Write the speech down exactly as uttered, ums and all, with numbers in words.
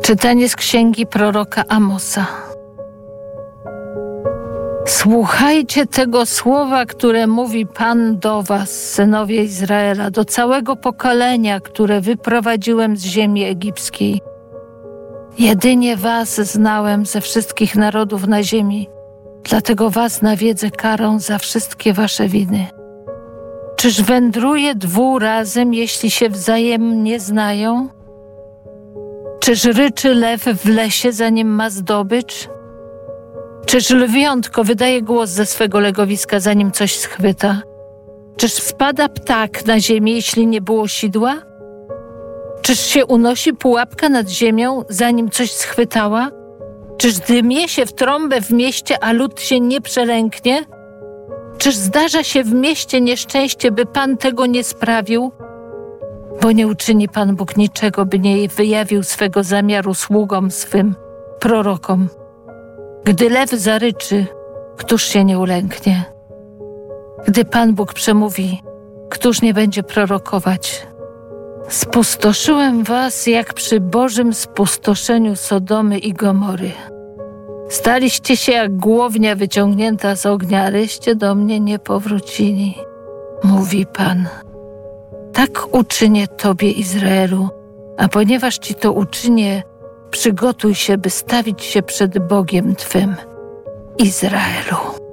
Czytanie z księgi proroka Amosa. Słuchajcie tego słowa, które mówi Pan do was, synowie Izraela, do całego pokolenia, które wyprowadziłem z ziemi egipskiej. Jedynie was znałem ze wszystkich narodów na ziemi, dlatego was nawiedzę karą za wszystkie wasze winy. Czyż wędruje dwu razem, jeśli się wzajemnie znają? Czyż ryczy lew w lesie, zanim ma zdobycz? Czyż lwiątko wydaje głos ze swego legowiska, zanim coś schwyta? Czyż spada ptak na ziemię, jeśli nie było sidła? Czyż się unosi pułapka nad ziemią, zanim coś schwytała? Czyż dymie się w trąbę w mieście, a lud się nie przelęknie? Czyż zdarza się w mieście nieszczęście, by Pan tego nie sprawił? Bo nie uczyni Pan Bóg niczego, by nie wyjawił swego zamiaru sługom swym, prorokom. Gdy lew zaryczy, któż się nie ulęknie? Gdy Pan Bóg przemówi, któż nie będzie prorokować? Spustoszyłem was jak przy Bożym spustoszeniu Sodomy i Gomory. Staliście się jak głownia wyciągnięta z ognia, abyście do mnie nie powrócili, mówi Pan. Tak uczynię tobie, Izraelu, a ponieważ ci to uczynię, przygotuj się, by stawić się przed Bogiem twym, Izraelu.